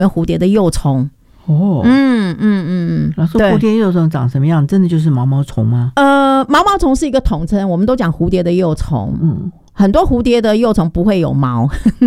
跟蝴蝶的幼虫。 哦，老师，蝴蝶幼虫长什么样？真的就是毛毛虫吗？ 毛毛虫是一个统称，我们都讲蝴蝶的幼虫。很多蝴蝶的幼虫不会有毛，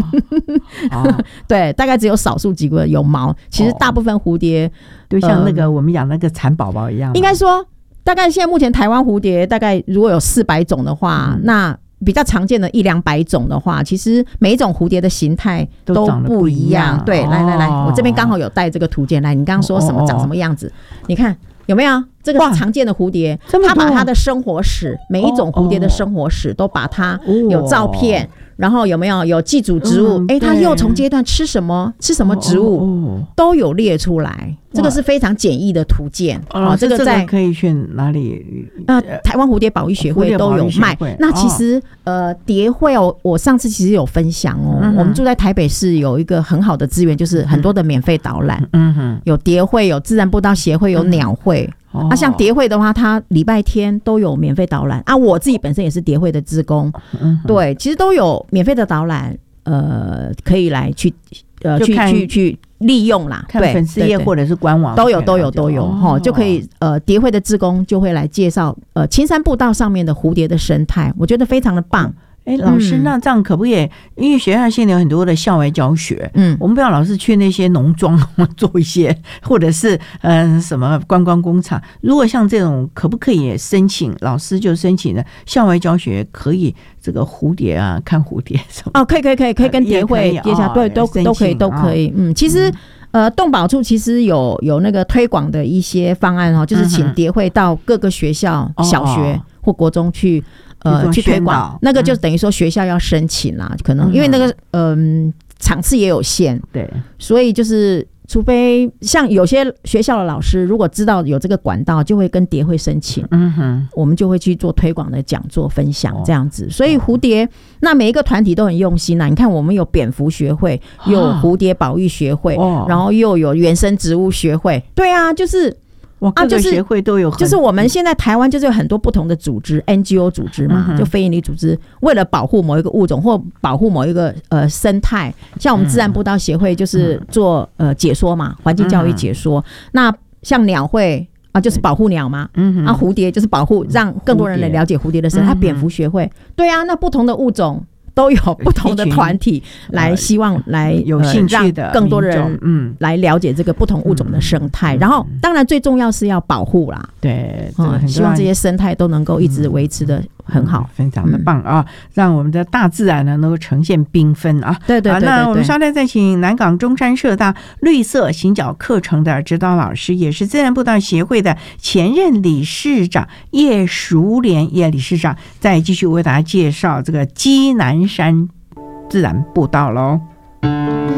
对，大概只有少数几个有毛。其实大部分蝴蝶就像那个我们养那个蚕宝宝一样。 应该说，大概现在目前台湾蝴蝶大概如果有400种的话，那比较常见的100-200种的话，其实每一种蝴蝶的形态都不一样。对，来，我这边刚好有带这个图鉴来。你刚刚说什么长什么样子？你看有没有？这个是常见的蝴蝶，它把它的生活史，每一种蝴蝶的生活史都把它有照片，然后有没有寄主植物？它幼虫阶段吃什么植物都有列出来。这个是非常简易的图鉴。 这个在可以去哪里？ 台湾蝴蝶保育协会都有卖。那其实蝶会我上次其实有分享我们住在台北市有一个很好的资源，就是很多的免费导览。有蝶会，有自然步道协会，有鸟会。像蝶会的话，它礼拜天都有免费导览我自己本身也是蝶会的志工。对，其实都有免费的导览，可以来去利用啦。 看粉丝页或者是官网都有就可以蝶会的志工就会来介绍青山步道上面的蝴蝶的生态，我觉得非常的棒。 老师，那这样可不可以？因为学校现在有很多的校外教学，我们不要老是去那些农庄做一些，或者是什么观光工厂。如果像这种，可不可以申请？老师就申请了校外教学，可以这个蝴蝶看蝴蝶什么？ 可以跟蝶会接下，对，都可以。其实动保处其实有那个推广的一些方案就是请蝶会到各个学校、小学或国中去推广，那个就等于说学校要申请啦，可能因为那个场次也有限，对，所以就是除非像有些学校的老师如果知道有这个管道，就会跟蝶会申请，我们就会去做推广的讲座分享这样子。所以蝴蝶那每一个团体都很用心你看我们有蝙蝠学会，又有蝴蝶保育学会，然后又有原生植物学会，对啊，就是各个协会都有就是我们现在台湾就是有很多不同的组织 NGO 组织嘛，就非营利组织，为了保护某一个物种或保护某一个生态，像我们自然步道协会就是做解说嘛，环境教育解说。那像鸟会就是保护鸟嘛，蝴蝶就是保护，让更多人来了解蝴蝶的生态。蝙蝠学会，对啊，那不同的物种都有不同的团体来希望来有兴趣的让更多人来了解这个不同物种的生态，然后当然最重要是要保护啦， 对， 希望这些生态都能够一直维持的很好， 非常的棒让我们的大自然呢能够呈现缤纷对， 那我们稍待再请南港中山社大绿色行脚课程的指导老师，也是自然步道协会的前任理事长叶淑莲叶理事长，再继续为大家介绍这个基南山自然步道咯。